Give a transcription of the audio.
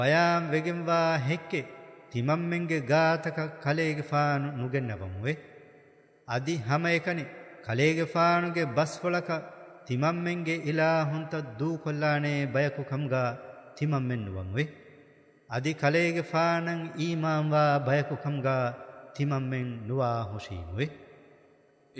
ಬಯಾಂ ವೆಗೆಂವಾ ಹೆಕ್ಕೆ ತಿಮಮ್ಮೆಂಗೆ ಗಾತಕ ಕಲೆಗೆ ಫಾನು ನುಗೆನ್ನವಮುವೆ ಅದಿ ಹಮ ಎಕನೆ ಕಲೆಗೆ ಫಾನುಗೆ ಬಸ್ಫೊಳಕ ತಿಮಮ್ಮೆಂಗೆ ಇಲಾ ಹುಂತ ದೂ ಕೊಲ್ಲಾಣೆ ಬಯಕು ಕಮ್ಗಾ ತಿಮಮ್ಮೆನ್ನುವಮುವೆ ಅದಿ ಕಲೆಗೆ ಫಾನಂ ಈಮಾಂವಾ ಬಯಕು ಕಮ್ಗಾ ತಿಮಮ್ಮೆನ್ ನುವಾ ಹುಶೀಮುವೆ